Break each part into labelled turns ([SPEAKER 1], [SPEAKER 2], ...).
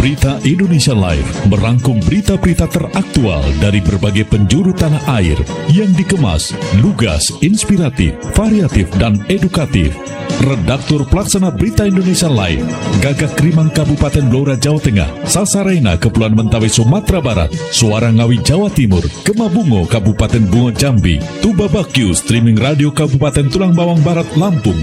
[SPEAKER 1] Berita Indonesia Live merangkum berita-berita teraktual dari berbagai penjuru tanah air yang dikemas, lugas, inspiratif, variatif, dan edukatif. Redaktur Pelaksana Berita Indonesia Live, Gagak Krimang Kabupaten Blora Jawa Tengah, Sasarena Kepulauan Mentawai Sumatera Barat, Suara Ngawi Jawa Timur, Kemabungo Kabupaten Bungo Jambi, Tuba Bakyu Streaming Radio Kabupaten Tulang Bawang Barat Lampung.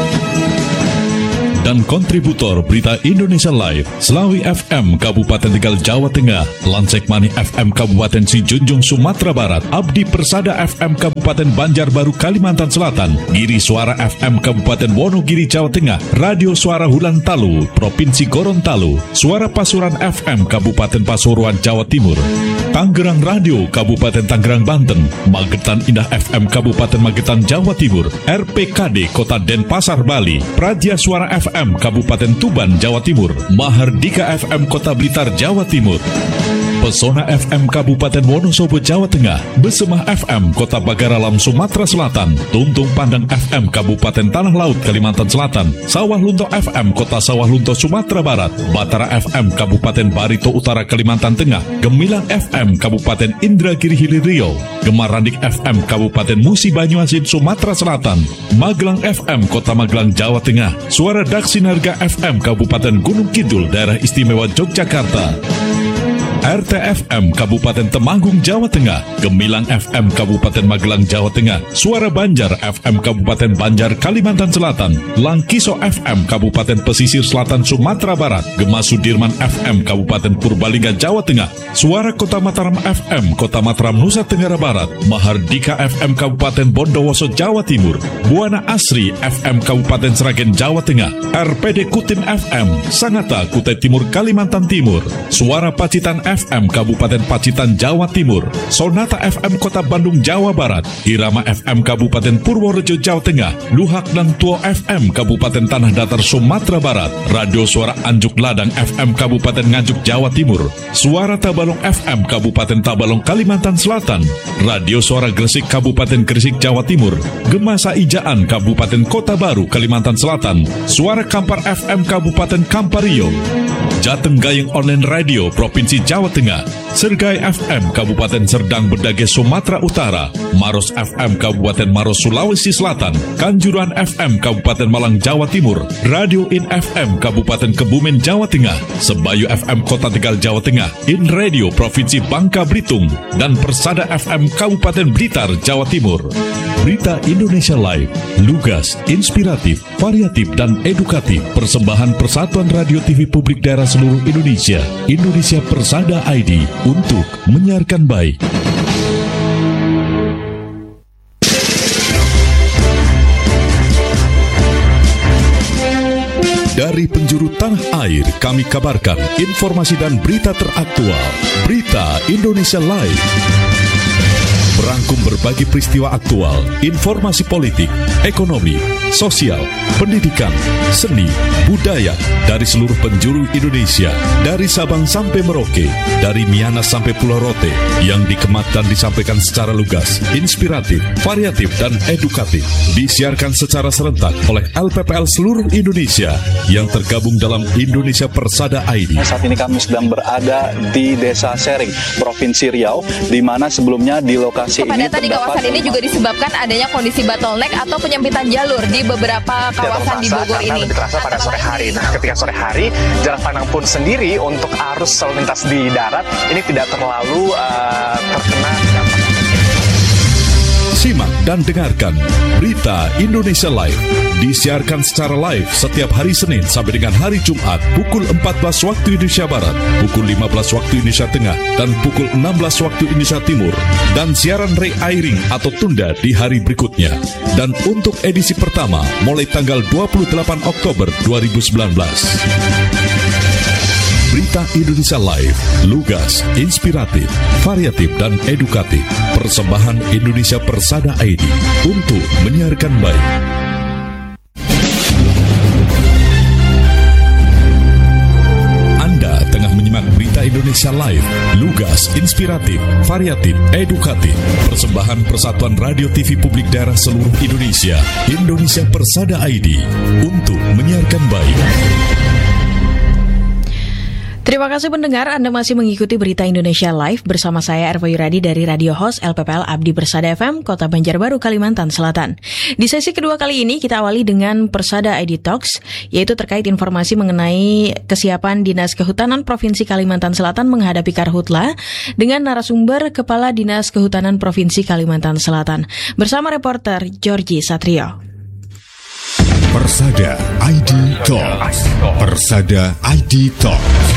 [SPEAKER 1] Dan kontributor Berita Indonesia Live, Slawi FM Kabupaten Tegal Jawa Tengah, Lansekmani FM Kabupaten Sijunjung Sumatera Barat, Abdi Persada FM Kabupaten Banjarbaru Kalimantan Selatan, Giri Suara FM Kabupaten Wonogiri Jawa Tengah, Radio Suara Hulantalu Provinsi Gorontalo, Suara Pasuruan FM Kabupaten Pasuruan Jawa Timur, Tangerang Radio Kabupaten Tangerang Banten, Magetan Indah FM Kabupaten Magetan Jawa Timur, RPKD Kota Denpasar Bali, Praja Suara FM Kabupaten Tuban Jawa Timur, Mahardika FM Kota Blitar Jawa Timur, Pesona FM Kabupaten Wonosobo Jawa Tengah, Besemah FM Kota Bagaralam Sumatera Selatan, Tuntung Pandang FM Kabupaten Tanah Laut Kalimantan Selatan, Sawah Lunto FM Kota Sawah Lunto Sumatera Barat, Batara FM Kabupaten Barito Utara Kalimantan Tengah, Gemilang FM Kabupaten Indragiri Hilir Riau, Gemarandik FM Kabupaten Musi Banyuasin Sumatera Selatan, Magelang FM Kota Magelang Jawa Tengah, Suara Daksinarga FM Kabupaten Gunung Kidul Daerah Istimewa Yogyakarta, RTFM Kabupaten Temanggung Jawa Tengah, Gemilang FM Kabupaten Magelang Jawa Tengah, Suara Banjar FM Kabupaten Banjar Kalimantan Selatan, Langkiso FM Kabupaten Pesisir Selatan Sumatera Barat, Gema Sudirman FM Kabupaten Purbalingga Jawa Tengah, Suara Kota Mataram FM Kota Mataram Nusa Tenggara Barat, Mahardika FM Kabupaten Bondowoso Jawa Timur, Buana Asri FM Kabupaten Sragen Jawa Tengah, RPD Kutin FM Sangatta Kutai Timur Kalimantan Timur, Suara Pacitan FM Kabupaten Pacitan Jawa Timur, Sonata FM Kota Bandung Jawa Barat, Irama FM Kabupaten Purworejo Jawa Tengah, Luhak dan Tuo FM Kabupaten Tanah Datar Sumatera Barat, Radio Suara Anjuk Ladang FM Kabupaten Nganjuk Jawa Timur, Suara Tabalong FM Kabupaten Tabalong Kalimantan Selatan, Radio Suara Gresik Kabupaten Gresik Jawa Timur, Gemasa Ijaan Kabupaten Kota Baru Kalimantan Selatan, Suara Kampar FM Kabupaten Kampario, Jateng Gayeng Online Radio Provinsi Jawa Tengah, Sergai FM Kabupaten Serdang Bedage Sumatera Utara, Maros FM Kabupaten Maros Sulawesi Selatan, Kanjuruhan FM Kabupaten Malang Jawa Timur, Radio In FM Kabupaten Kebumen Jawa Tengah, Sebayu FM Kota Tegal Jawa Tengah, In Radio Provinsi Bangka Belitung, dan Persada FM Kabupaten Blitar Jawa Timur. Berita Indonesia Live, lugas, inspiratif, variatif, dan edukatif. Persembahan Persatuan Radio TV Publik Daerah seluruh Indonesia, Indonesia Persada ID, untuk menyiarkan baik. Dari penjuru tanah air, kami kabarkan informasi dan berita teraktual. Berita Indonesia Live merangkum berbagai peristiwa aktual, informasi politik, ekonomi, sosial, pendidikan, seni, budaya dari seluruh penjuru Indonesia, dari Sabang sampai Merauke, dari Miangas sampai Pulau Rote, yang dikemas dan disampaikan secara lugas, inspiratif, variatif, dan edukatif. Disiarkan secara serentak oleh LPPL seluruh Indonesia yang tergabung dalam Indonesia Persada ID.
[SPEAKER 2] Saat ini kami sedang berada di Desa Sering, Provinsi Riau, di mana sebelumnya di lokasi
[SPEAKER 3] kepadatan di kawasan ini juga disebabkan adanya kondisi bottleneck atau penyempitan jalur di beberapa kawasan di Bogor ini.
[SPEAKER 4] Lebih terasa pada sore hari. Nah, ketika sore hari, jarak pandang pun sendiri untuk arus lalu lintas di darat ini tidak terlalu terkena dampak.
[SPEAKER 1] Simak dan dengarkan Berita Indonesia Live. Disiarkan secara live setiap hari Senin sampai dengan hari Jumat pukul 14 waktu Indonesia Barat, pukul 15 waktu Indonesia Tengah, dan pukul 16 waktu Indonesia Timur. Dan siaran re-airing atau tunda di hari berikutnya. Dan untuk edisi pertama mulai tanggal 28 Oktober 2019. Berita Indonesia Live, lugas, inspiratif, variatif, dan edukatif. Persembahan Indonesia Persada ID untuk menyiarkan baik. Anda tengah menyimak Berita Indonesia Live, lugas, inspiratif, variatif, edukatif. Persembahan Persatuan Radio TV Publik Daerah seluruh Indonesia, Indonesia Persada ID untuk menyiarkan baik.
[SPEAKER 5] Terima kasih pendengar, Anda masih mengikuti Berita Indonesia Live bersama saya Erva Yuradi dari Radio Host LPPL Abdi Persada FM, Kota Banjarbaru, Kalimantan Selatan. Di sesi kedua kali ini kita awali dengan Persada ID Talks, yaitu terkait informasi mengenai kesiapan Dinas Kehutanan Provinsi Kalimantan Selatan menghadapi Karhutla dengan narasumber Kepala Dinas Kehutanan Provinsi Kalimantan Selatan. Bersama reporter Georgie Satrio.
[SPEAKER 6] Persada ID Talks. Persada ID Talks.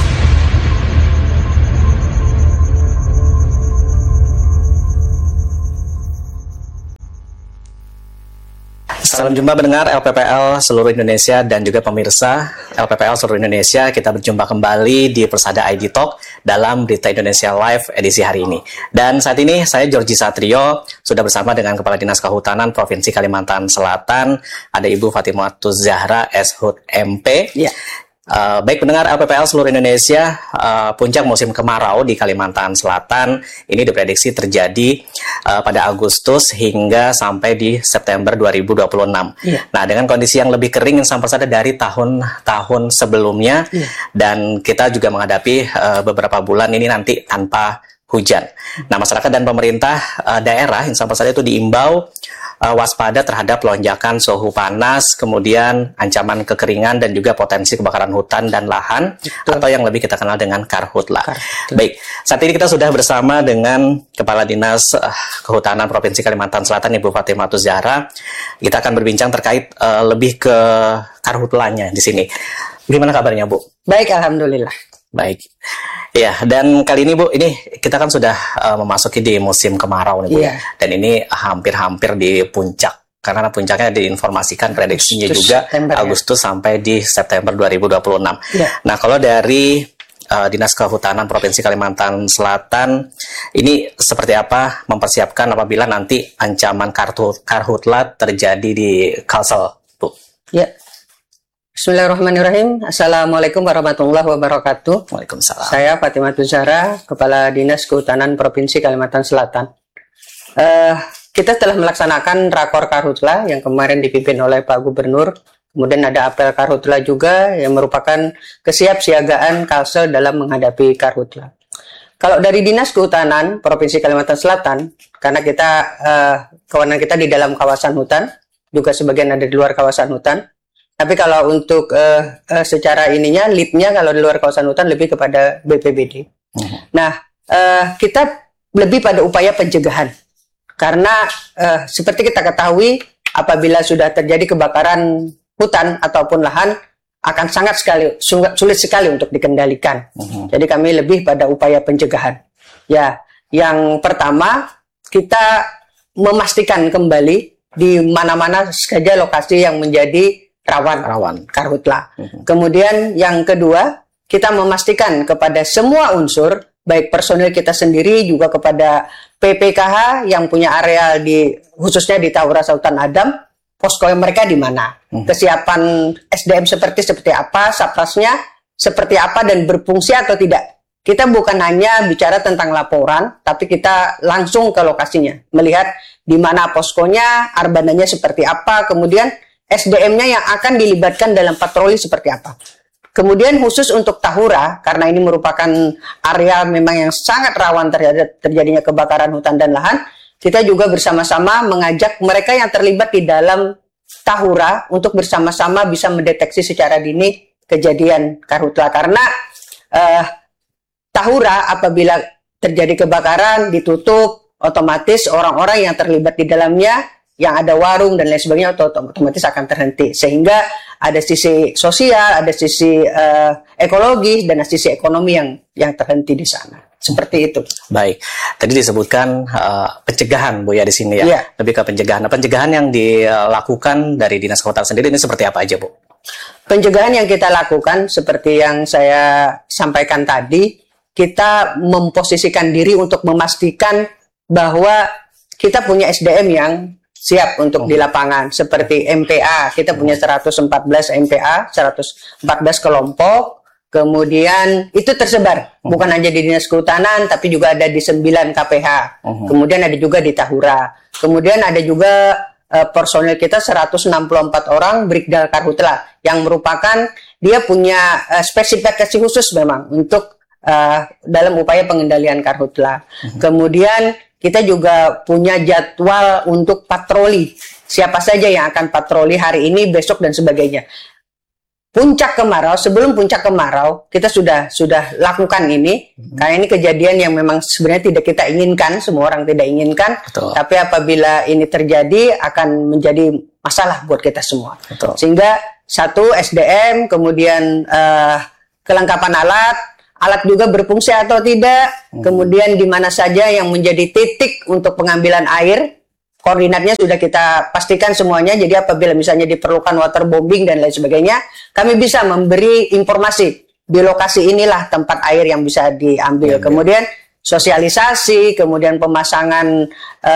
[SPEAKER 7] Salam jumpa pendengar LPPL seluruh Indonesia dan juga pemirsa LPPL seluruh Indonesia. Kita berjumpa kembali di Persada ID Talk dalam Berita Indonesia Live edisi hari ini. Dan saat ini saya Georgie Satrio sudah bersama dengan Kepala Dinas Kehutanan Provinsi Kalimantan Selatan, ada Ibu Fatimatus Zahra SHUT MP. Ya. Baik pendengar LPPL seluruh Indonesia, puncak musim kemarau di Kalimantan Selatan ini diprediksi terjadi pada Agustus hingga sampai di September 2026. Ya. Nah, dengan kondisi yang lebih kering yang sampai dari tahun-tahun sebelumnya, dan kita juga menghadapi beberapa bulan ini nanti tanpa hujan. Nah, masyarakat dan pemerintah daerah yang sampai saat itu diimbau waspada terhadap lonjakan suhu panas, kemudian ancaman kekeringan dan juga potensi kebakaran hutan dan lahan. Betul. Atau yang lebih kita kenal dengan Karhutla. Baik, saat ini kita sudah bersama dengan Kepala Dinas Kehutanan Provinsi Kalimantan Selatan, Ibu Fatimatus Zahra. Kita akan berbincang terkait lebih ke Karhutlanya di sini. Gimana kabarnya, Bu?
[SPEAKER 8] Baik, alhamdulillah.
[SPEAKER 7] Baik. Ya, dan kali ini Bu, ini kita kan sudah memasuki di musim kemarau nih Bu. Yeah. Dan ini hampir-hampir di puncak. Karena puncaknya diinformasikan prediksinya juga Agustus sampai di September 2026. Yeah. Nah, kalau dari Dinas Kehutanan Provinsi Kalimantan Selatan, ini seperti apa mempersiapkan apabila nanti ancaman Karhutla terjadi di Kalsel, Bu?
[SPEAKER 8] Ya. Yeah. Bismillahirrahmanirrahim. Assalamualaikum warahmatullahi wabarakatuh.
[SPEAKER 7] Waalaikumsalam.
[SPEAKER 8] Saya Fatimatus Zahra, Kepala Dinas Kehutanan Provinsi Kalimantan Selatan. Kita telah melaksanakan Rakor Karhutla yang kemarin dipimpin oleh Pak Gubernur. Kemudian ada apel Karhutla juga yang merupakan kesiapsiagaan Kalsel dalam menghadapi Karhutla. Kalau dari Dinas Kehutanan Provinsi Kalimantan Selatan, karena kita kewenangan kita di dalam kawasan hutan, juga sebagian ada di luar kawasan hutan. Tapi kalau untuk secara ininya, lead-nya kalau di luar kawasan hutan lebih kepada BPBD. Nah, kita lebih pada upaya pencegahan. Karena seperti kita ketahui, apabila sudah terjadi kebakaran hutan ataupun lahan, akan sulit sekali untuk dikendalikan. Jadi kami lebih pada upaya pencegahan. Ya, yang pertama, kita memastikan kembali di mana-mana saja lokasi yang menjadi rawan Karhutla. Kemudian yang kedua, kita memastikan kepada semua unsur, baik personil kita sendiri juga kepada PPKH yang punya area khususnya di Tahura Sultan Adam, posko mereka di mana, kesiapan SDM seperti apa, Saprasnya seperti apa dan berfungsi atau tidak. Kita bukan hanya bicara tentang laporan, tapi kita langsung ke lokasinya, melihat di mana poskonya, arbananya seperti apa, kemudian SDM-nya yang akan dilibatkan dalam patroli seperti apa. Kemudian khusus untuk Tahura, karena ini merupakan area memang yang sangat rawan terhadap terjadinya kebakaran hutan dan lahan, kita juga bersama-sama mengajak mereka yang terlibat di dalam Tahura untuk bersama-sama bisa mendeteksi secara dini kejadian Karhutla. Karena Tahura apabila terjadi kebakaran ditutup, otomatis orang-orang yang terlibat di dalamnya, yang ada warung dan lain sebagainya otomatis akan terhenti, sehingga ada sisi sosial, ada sisi ekologis dan ada sisi ekonomi yang terhenti di sana. Seperti itu.
[SPEAKER 7] Baik, tadi disebutkan pencegahan Bu ya di sini ya. Lebih ke pencegahan. Nah, pencegahan yang dilakukan dari Dinas Kehutanan sendiri ini seperti apa aja Bu?
[SPEAKER 8] Pencegahan yang kita lakukan seperti yang saya sampaikan tadi, kita memposisikan diri untuk memastikan bahwa kita punya SDM yang siap untuk di lapangan. Seperti MPA, kita punya 114 MPA, 114 kelompok, kemudian itu tersebar, bukan hanya di Dinas Kehutanan, tapi juga ada di 9 KPH, kemudian ada juga di Tahura, kemudian ada juga personil kita 164 orang Brigdal Karhutla yang merupakan dia punya spesifikasi khusus memang untuk dalam upaya pengendalian karhutla. Kemudian kita juga punya jadwal untuk patroli. Siapa saja yang akan patroli hari ini, besok dan sebagainya. Puncak kemarau, sebelum puncak kemarau kita sudah lakukan ini karena ini kejadian yang memang sebenarnya tidak kita inginkan, semua orang tidak inginkan.
[SPEAKER 7] Betul.
[SPEAKER 8] Tapi apabila ini terjadi akan menjadi masalah buat kita semua.
[SPEAKER 7] Betul.
[SPEAKER 8] Sehingga satu SDM, kemudian kelengkapan alat juga berfungsi atau tidak, kemudian di mana saja yang menjadi titik untuk pengambilan air. Koordinatnya sudah kita pastikan semuanya, jadi apabila misalnya diperlukan waterbombing dan lain sebagainya, kami bisa memberi informasi di lokasi inilah tempat air yang bisa diambil. Kemudian sosialisasi, kemudian pemasangan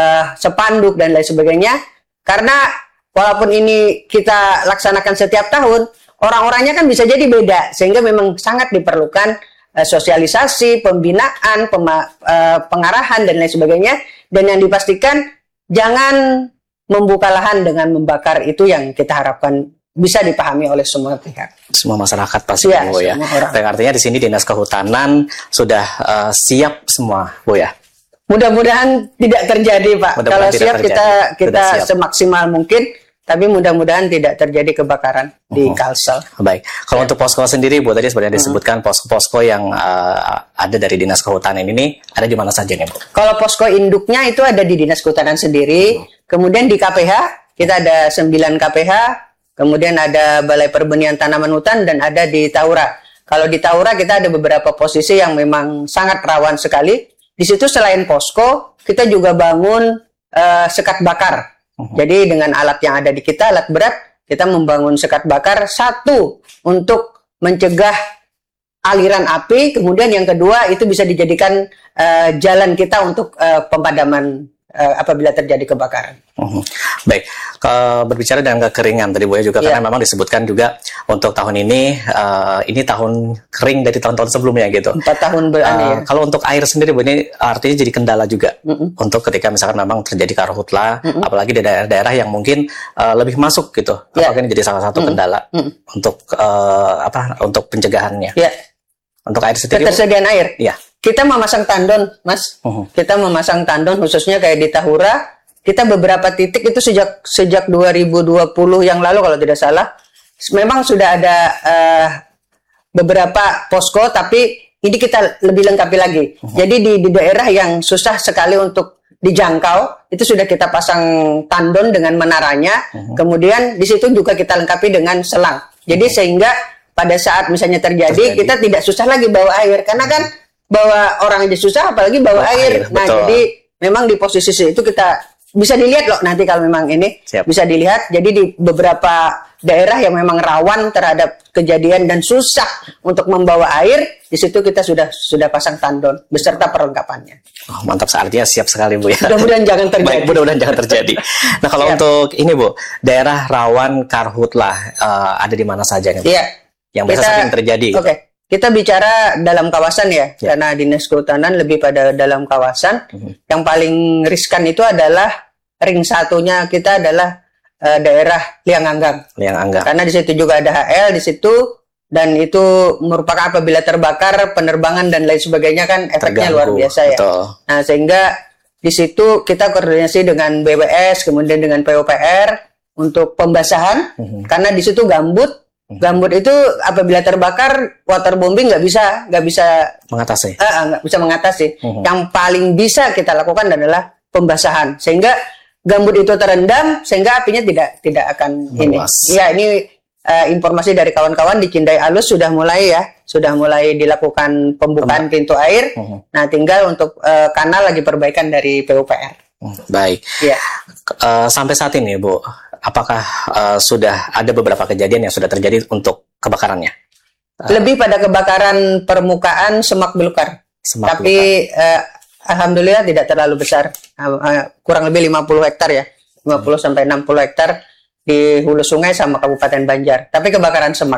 [SPEAKER 8] spanduk dan lain sebagainya. Karena walaupun ini kita laksanakan setiap tahun, orang-orangnya kan bisa jadi beda, sehingga memang sangat diperlukan sosialisasi, pembinaan, pengarahan dan lain sebagainya. Dan yang dipastikan jangan membuka lahan dengan membakar, itu yang kita harapkan bisa dipahami oleh semua pihak.
[SPEAKER 7] Semua masyarakat pasti ya, Bu ya. Dan artinya di sini Dinas Kehutanan sudah siap semua, Bu ya.
[SPEAKER 8] Mudah-mudahan tidak terjadi, Pak. Kalau siap kita semaksimal mungkin, tapi mudah-mudahan tidak terjadi kebakaran di Kalsel.
[SPEAKER 7] Baik. Kalau untuk posko sendiri, Bu, tadi sebenarnya disebutkan posko-posko yang ada dari Dinas Kehutanan ini ada di mana saja nih, Bu?
[SPEAKER 8] Kalau posko induknya itu ada di Dinas Kehutanan sendiri. Kemudian di KPH kita ada 9 KPH. Kemudian ada Balai Perbenihan Tanaman Hutan dan ada di Taura. Kalau di Taura kita ada beberapa posisi yang memang sangat rawan sekali. Di situ selain posko, kita juga bangun sekat bakar. Jadi dengan alat yang ada di kita, alat berat, kita membangun sekat bakar, satu untuk mencegah aliran api, kemudian yang kedua itu bisa dijadikan jalan kita untuk pemadaman apabila terjadi kebakaran.
[SPEAKER 7] Baik, berbicara dengan kekeringan tadi Bu ya juga karena memang disebutkan juga untuk tahun ini tahun kering dari tahun-tahun sebelumnya gitu.
[SPEAKER 8] 4 tahun ya.
[SPEAKER 7] Kalau untuk air sendiri Bu, ini artinya jadi kendala juga untuk ketika misalkan memang terjadi karhutla, apalagi di daerah-daerah yang mungkin lebih masuk gitu. Apakah ini jadi salah satu kendala untuk untuk pencegahannya? Untuk air sendiri,
[SPEAKER 8] ketersediaan air.
[SPEAKER 7] Iya.
[SPEAKER 8] Kita memasang tandon, Mas. Kita memasang tandon khususnya kayak di Tahura. Kita beberapa titik itu sejak 2020 yang lalu kalau tidak salah, memang sudah ada beberapa posko, tapi ini kita lebih lengkapi lagi. Jadi di daerah yang susah sekali untuk dijangkau, itu sudah kita pasang tandon dengan menaranya. Kemudian di situ juga kita lengkapi dengan selang. Jadi sehingga pada saat misalnya terjadi, kita tidak susah lagi bawa air, karena kan bawa orang aja susah, apalagi bawa air. Nah, jadi memang di posisi itu kita bisa dilihat loh nanti kalau memang ini bisa dilihat. Jadi di beberapa daerah yang memang rawan terhadap kejadian dan susah untuk membawa air, di situ kita sudah pasang tandon beserta perlengkapannya.
[SPEAKER 7] Oh, mantap, artinya siap sekali Bu ya.
[SPEAKER 8] Mudah-mudahan jangan terjadi.
[SPEAKER 7] Baik, mudah-mudahan jangan terjadi. Nah, kalau untuk ini Bu, daerah rawan karhutla ada di mana saja nih Bu?
[SPEAKER 8] Iya.
[SPEAKER 7] Yang biasa sering terjadi.
[SPEAKER 8] Oke. Kita bicara dalam kawasan ya, karena Dinas Kehutanan lebih pada dalam kawasan. Yang paling riskan itu adalah ring satunya kita adalah daerah Liang Anggang. Karena di situ juga ada HL di situ, dan itu merupakan apabila terbakar penerbangan dan lain sebagainya kan efeknya luar biasa ya. Nah, sehingga di situ kita koordinasi dengan BWS, kemudian dengan PUPR untuk pembasahan, karena di situ gambut. Gambut itu apabila terbakar, waterbombing nggak bisa mengatasi. Nggak bisa mengatasi. Yang paling bisa kita lakukan adalah pembasahan, sehingga gambut itu terendam, sehingga apinya tidak akan meluas. Ya, ini informasi dari kawan-kawan di Cindai Alus sudah mulai dilakukan pembukaan pintu air. Nah, tinggal untuk kanal lagi perbaikan dari PUPR.
[SPEAKER 7] Baik.
[SPEAKER 8] Ya.
[SPEAKER 7] Sampai saat ini Bu, apakah sudah ada beberapa kejadian yang sudah terjadi untuk kebakarannya?
[SPEAKER 8] Lebih pada kebakaran permukaan semak belukar. Tapi alhamdulillah tidak terlalu besar. Kurang lebih 50 hektar ya. 50 sampai 60 hektar di hulu sungai sama Kabupaten Banjar. Tapi kebakaran semak.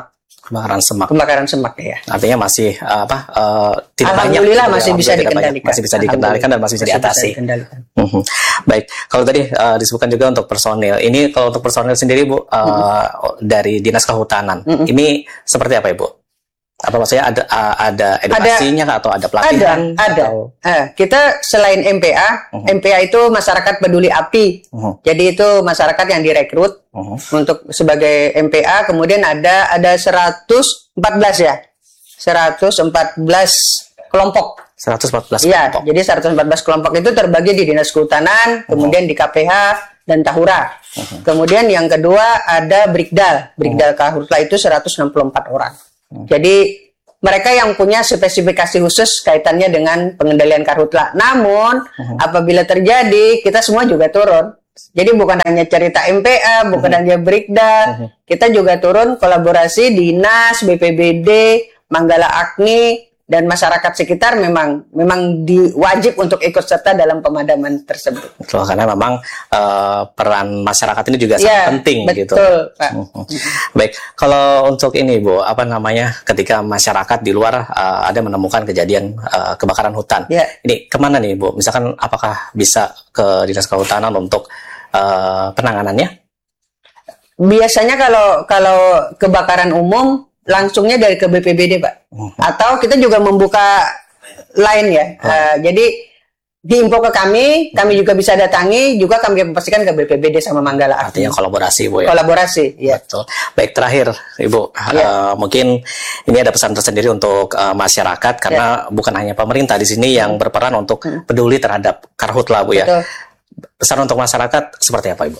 [SPEAKER 8] Kebakaran semak ya.
[SPEAKER 7] Artinya masih tidak banyak.
[SPEAKER 8] Alhamdulillah masih bisa dikendalikan.
[SPEAKER 7] Masih bisa dikendalikan dan masih bisa diatasi. Baik, kalau tadi disebutkan juga untuk personil. Ini kalau untuk personil sendiri Bu, dari Dinas Kehutanan, ini seperti apa Ibu? Apa maksudnya ada edukasinya atau ada pelatihan?
[SPEAKER 8] Ada. Kita selain MPA, MPA itu masyarakat peduli api. Jadi itu masyarakat yang direkrut untuk sebagai MPA. Kemudian ada 114 ya, 114 kelompok.
[SPEAKER 7] 114
[SPEAKER 8] Iya,
[SPEAKER 7] kelompok.
[SPEAKER 8] jadi 114 kelompok itu terbagi di Dinas Kehutanan, kemudian di KPH dan Tahura. Kemudian yang kedua ada Brigdal Karhutla itu 164 orang. Jadi mereka yang punya spesifikasi khusus kaitannya dengan pengendalian karhutla. Namun apabila terjadi, kita semua juga turun. Jadi bukan hanya cerita MPA, bukan hanya Brigdal, kita juga turun kolaborasi Dinas, BPBD, Manggala Agni, dan masyarakat sekitar memang wajib untuk ikut serta dalam pemadaman tersebut.
[SPEAKER 7] Betul, karena memang peran masyarakat ini juga sangat penting gitu.
[SPEAKER 8] Betul, Pak.
[SPEAKER 7] Baik, kalau untuk ini Bu, ketika masyarakat di luar ada menemukan kejadian kebakaran hutan, ini kemana nih Bu? Misalkan apakah bisa ke Dinas Kehutanan untuk penanganannya?
[SPEAKER 8] Biasanya kalau kebakaran umum langsungnya dari ke BPBD Pak, atau kita juga membuka line ya. Jadi diinfo ke kami juga bisa datangi, juga kami pastikan ke BPBD sama Manggala Agni.
[SPEAKER 7] Artinya kolaborasi Bu ya.
[SPEAKER 8] Kolaborasi, ya.
[SPEAKER 7] Betul. Baik, terakhir Ibu, mungkin ini ada pesan tersendiri untuk masyarakat karena bukan hanya pemerintah di sini yang berperan untuk peduli terhadap karhutla Bu ya.
[SPEAKER 8] Betul.
[SPEAKER 7] Pesan untuk masyarakat seperti apa Ibu?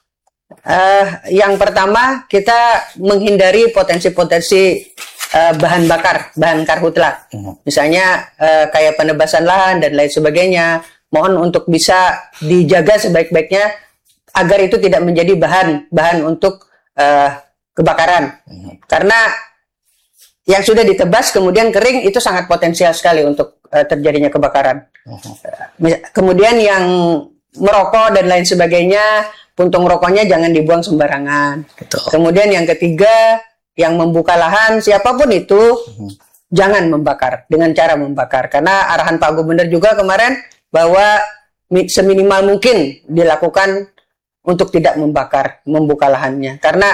[SPEAKER 8] Yang pertama, kita menghindari potensi-potensi bahan karhutla. Misalnya kayak penebasan lahan dan lain sebagainya. Mohon untuk bisa dijaga sebaik-baiknya agar itu tidak menjadi bahan untuk kebakaran. Karena yang sudah ditebas kemudian kering itu sangat potensial sekali untuk terjadinya kebakaran. Kemudian yang merokok dan lain sebagainya, puntung rokoknya jangan dibuang sembarangan.
[SPEAKER 7] Betul.
[SPEAKER 8] Kemudian yang ketiga, yang membuka lahan siapapun itu jangan membakar dengan cara membakar. Karena arahan Pak Gubernur juga kemarin bahwa seminimal mungkin dilakukan untuk tidak membuka lahannya. Karena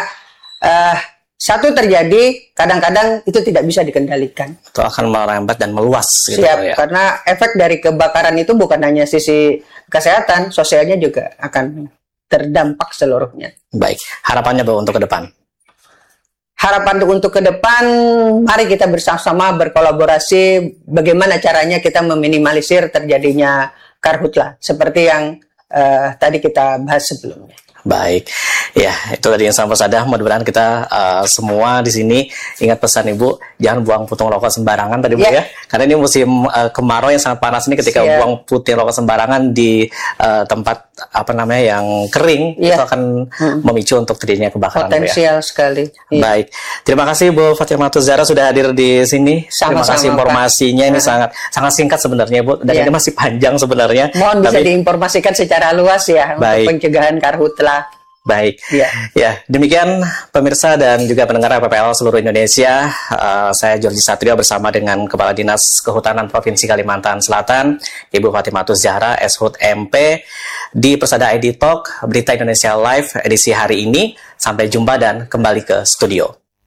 [SPEAKER 8] satu terjadi, kadang-kadang itu tidak bisa dikendalikan.
[SPEAKER 7] Itu akan merembet dan meluas. Gitu,
[SPEAKER 8] ya. Karena efek dari kebakaran itu bukan hanya sisi kesehatan, sosialnya juga akan terdampak seluruhnya.
[SPEAKER 7] Baik, harapannya Bu untuk ke depan?
[SPEAKER 8] Harapan untuk ke depan, mari kita bersama-sama berkolaborasi bagaimana caranya kita meminimalisir terjadinya karhutla seperti yang tadi kita bahas sebelumnya.
[SPEAKER 7] Baik, ya itu tadi yang sama Persada. Mudah-mudahan kita semua di sini ingat pesan Ibu, jangan buang puntung rokok sembarangan tadi Bu ya. Karena ini musim kemarau yang sangat panas ini, ketika buang puntung rokok sembarangan di tempat yang kering itu akan memicu untuk terjadinya kebakaran.
[SPEAKER 8] Potensial sekali.
[SPEAKER 7] Baik, terima kasih Bu Fatimatu Zahra sudah hadir di sini. Terima kasih informasinya, ini sangat singkat sebenarnya Bu, dan ini masih panjang sebenarnya.
[SPEAKER 8] Mohon bisa diinformasikan secara luas ya untuk pencegahan karhutla.
[SPEAKER 7] Baik, ya demikian pemirsa dan juga pendengar RPPL seluruh Indonesia. Saya Jordi Satrio bersama dengan Kepala Dinas Kehutanan Provinsi Kalimantan Selatan, Ibu Fatimatus Zahra, SHUT MP, di Persada ID Talk, Berita Indonesia Live edisi hari ini. Sampai jumpa dan kembali ke studio.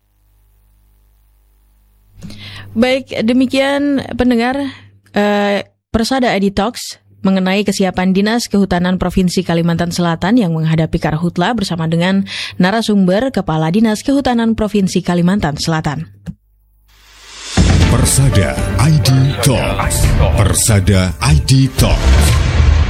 [SPEAKER 5] Baik, demikian pendengar Persada ID Talks mengenai kesiapan Dinas Kehutanan Provinsi Kalimantan Selatan yang menghadapi karhutla bersama dengan narasumber Kepala Dinas Kehutanan Provinsi Kalimantan Selatan.
[SPEAKER 6] Persada ID Talks. Persada ID Talks.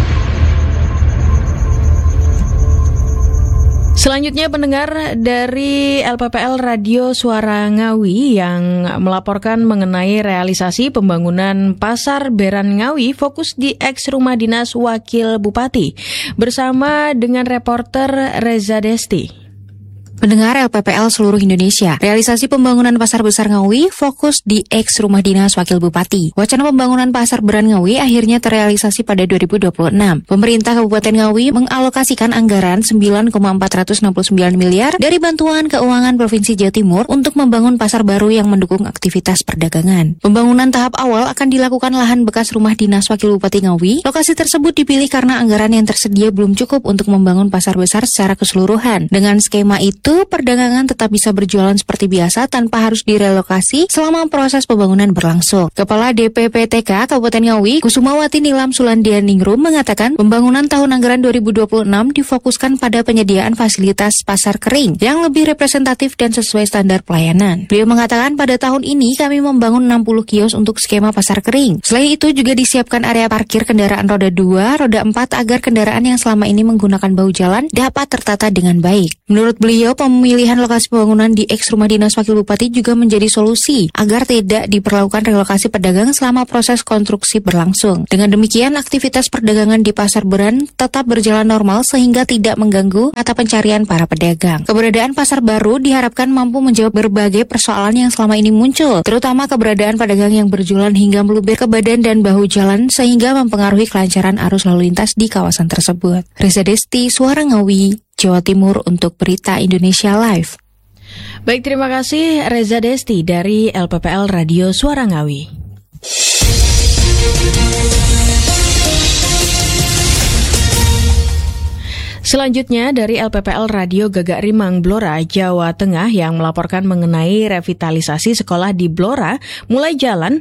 [SPEAKER 5] Selanjutnya pendengar dari LPPL Radio Suara Ngawi yang melaporkan mengenai realisasi pembangunan Pasar Beran Ngawi fokus di eks Rumah Dinas Wakil Bupati bersama dengan reporter Reza Desti.
[SPEAKER 9] Pendengar LPPL seluruh Indonesia, realisasi pembangunan Pasar Besar Ngawi fokus di eks Rumah Dinas Wakil Bupati. Wacana pembangunan Pasar Beran Ngawi akhirnya terrealisasi pada 2026. Pemerintah Kabupaten Ngawi mengalokasikan anggaran 9,469 miliar dari bantuan keuangan Provinsi Jawa Timur untuk membangun pasar baru yang mendukung aktivitas perdagangan. Pembangunan tahap awal akan dilakukan lahan bekas Rumah Dinas Wakil Bupati Ngawi. Lokasi tersebut dipilih karena anggaran yang tersedia belum cukup untuk membangun pasar besar secara keseluruhan. Dengan skema itu, perdagangan tetap bisa berjualan seperti biasa tanpa harus direlokasi selama proses pembangunan berlangsung. Kepala DPPTK Kabupaten Ngawi, Kusumawati Nilam Sulandianingrum mengatakan pembangunan tahun anggaran 2026 difokuskan pada penyediaan fasilitas pasar kering yang lebih representatif dan sesuai standar pelayanan. Beliau mengatakan pada tahun ini kami membangun 60 kios untuk skema pasar kering. Selain itu juga disiapkan area parkir kendaraan roda 2, roda 4 agar kendaraan yang selama ini menggunakan bahu jalan dapat tertata dengan baik. Menurut beliau, pemilihan lokasi pembangunan di eks Rumah Dinas Wakil Bupati juga menjadi solusi agar tidak diperlakukan relokasi pedagang selama proses konstruksi berlangsung. Dengan demikian, aktivitas perdagangan di Pasar Beran tetap berjalan normal sehingga tidak mengganggu mata pencarian para pedagang. Keberadaan pasar baru diharapkan mampu menjawab berbagai persoalan yang selama ini muncul, terutama keberadaan pedagang yang berjualan hingga meluber ke badan dan bahu jalan sehingga mempengaruhi kelancaran arus lalu lintas di kawasan tersebut. Reza Desti, Suara Ngawi, Jawa Timur untuk Berita Indonesia Live.
[SPEAKER 5] Baik, terima kasih Reza Desti dari LPPL Radio Suara Ngawi. Selanjutnya dari LPPL Radio Gagak Rimang Blora, Jawa Tengah yang melaporkan mengenai revitalisasi sekolah di Blora mulai jalan.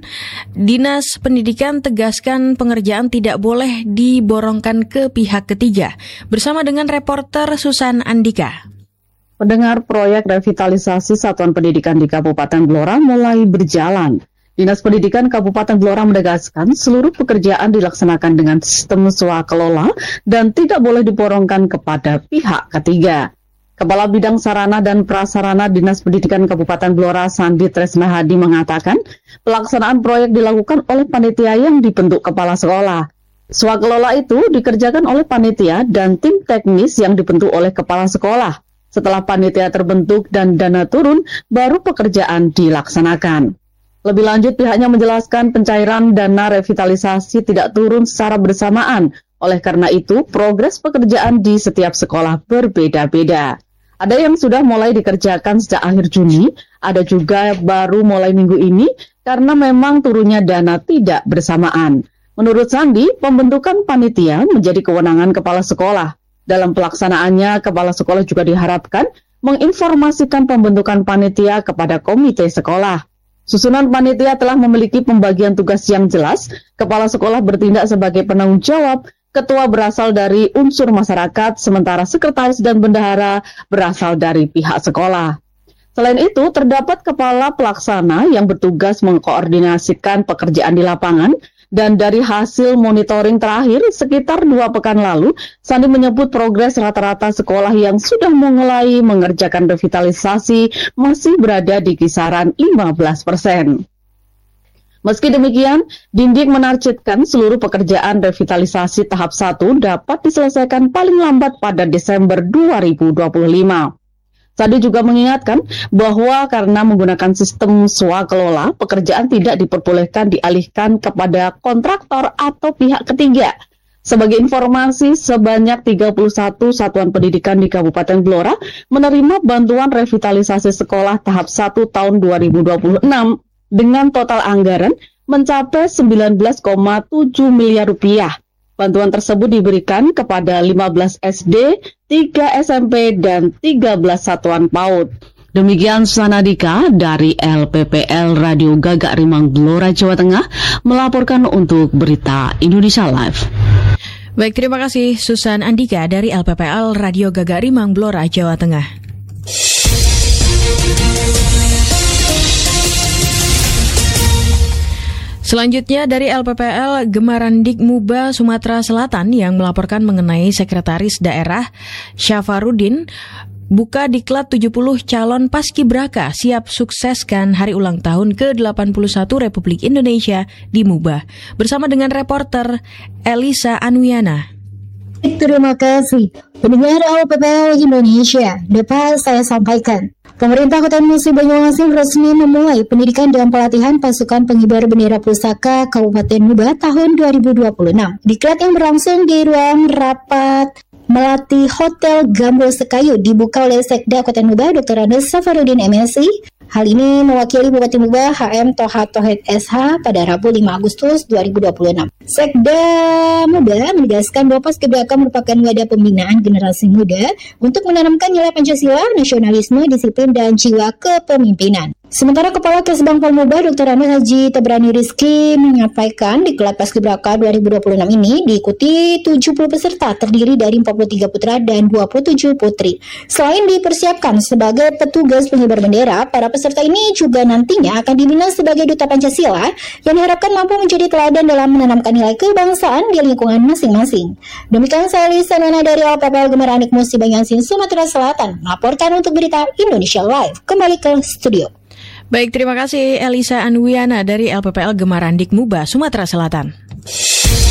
[SPEAKER 5] Dinas Pendidikan tegaskan pengerjaan tidak boleh diborongkan ke pihak ketiga. Bersama dengan reporter Susan Andika.
[SPEAKER 10] Pendengar, proyek revitalisasi satuan pendidikan di Kabupaten Blora mulai berjalan. Dinas Pendidikan Kabupaten Blora menegaskan seluruh pekerjaan dilaksanakan dengan sistem swakelola dan tidak boleh diborongkan kepada pihak ketiga. Kepala Bidang Sarana dan Prasarana Dinas Pendidikan Kabupaten Blora, Sandi Tresna Hadi, mengatakan pelaksanaan proyek dilakukan oleh panitia yang dibentuk kepala sekolah. Swakelola itu dikerjakan oleh panitia dan tim teknis yang dibentuk oleh kepala sekolah. Setelah panitia terbentuk dan dana turun, baru pekerjaan dilaksanakan. Lebih lanjut, pihaknya menjelaskan pencairan dana revitalisasi tidak turun secara bersamaan. Oleh karena itu, progres pekerjaan di setiap sekolah berbeda-beda. Ada yang sudah mulai dikerjakan sejak akhir Juni, ada juga baru mulai minggu ini karena memang turunnya dana tidak bersamaan. Menurut Sandi, pembentukan panitia menjadi kewenangan kepala sekolah. Dalam pelaksanaannya, kepala sekolah juga diharapkan menginformasikan pembentukan panitia kepada komite sekolah. Susunan panitia telah memiliki pembagian tugas yang jelas, kepala sekolah bertindak sebagai penanggung jawab, ketua berasal dari unsur masyarakat, sementara sekretaris dan bendahara berasal dari pihak sekolah. Selain itu, terdapat kepala pelaksana yang bertugas mengkoordinasikan pekerjaan di lapangan, dan dari hasil monitoring terakhir sekitar 2 pekan lalu, Sandi menyebut progres rata-rata sekolah yang sudah mulai mengerjakan revitalisasi masih berada di kisaran 15%. Meski demikian, Dindik menargetkan seluruh pekerjaan revitalisasi tahap 1 dapat diselesaikan paling lambat pada Desember 2025. Sandi juga mengingatkan bahwa karena menggunakan sistem swakelola, pekerjaan tidak diperbolehkan dialihkan kepada kontraktor atau pihak ketiga. Sebagai informasi, sebanyak 31 satuan pendidikan di Kabupaten Blora menerima bantuan revitalisasi sekolah tahap 1 tahun 2026 dengan total anggaran mencapai 19,7 miliar rupiah. Bantuan tersebut diberikan kepada 15 SD, 3 SMP, dan 13 satuan PAUD. Demikian Sanadika dari LPPL Radio Gagak Rimang Blora, Jawa Tengah, melaporkan untuk Berita Indonesia Live.
[SPEAKER 5] Baik, terima kasih Susan Andika dari LPPL Radio Gagak Rimang Blora, Jawa Tengah. Selanjutnya dari LPPL, Gemarandik Muba Sumatera Selatan yang melaporkan mengenai Sekretaris Daerah Syafarudin buka diklat 70 calon paskibraka siap sukseskan hari ulang tahun ke-81 Republik Indonesia di Muba. Bersama dengan reporter Elisa Anwiana.
[SPEAKER 11] Terima kasih. Pendengar LPPL Indonesia, dapat saya sampaikan. Pemerintah Kota Musi Banyuasin resmi memulai pendidikan dan pelatihan pasukan pengibar bendera pusaka Kabupaten Muba tahun 2026. Diklat yang berlangsung di ruang rapat Melati Hotel Gambol Sekayu dibuka oleh Sekda Kota Muba Dr. Andes Safarudin MSI. Hal ini mewakili Bupati Muba HM Toha Tohid SH pada Rabu 5 Agustus 2026. Sekda Muba menegaskan bahwa Paskibraka merupakan wadah pembinaan generasi muda untuk menanamkan nilai Pancasila, nasionalisme, disiplin, dan jiwa kepemimpinan. Sementara Kepala Kesbang Muba Dr. Andes Haji Tebrani Rizky menyampaikan diklat Paskibraka 2026 ini diikuti 70 peserta terdiri dari 43 putra dan 27 putri. Selain dipersiapkan sebagai petugas pengibar bendera, para peserta ini juga nantinya akan dibina sebagai duta Pancasila yang diharapkan mampu menjadi teladan dalam menanamkan nilai kebangsaan di lingkungan masing-masing. Demikian saya Lisa Nana dari LPPL Gemaranik Musi Banyuasin, Sumatera Selatan melaporkan untuk berita Indonesia Live. Kembali ke studio.
[SPEAKER 5] Baik, terima kasih Elisa Anwiana dari LPPL Gemarandik Muba, Sumatera Selatan.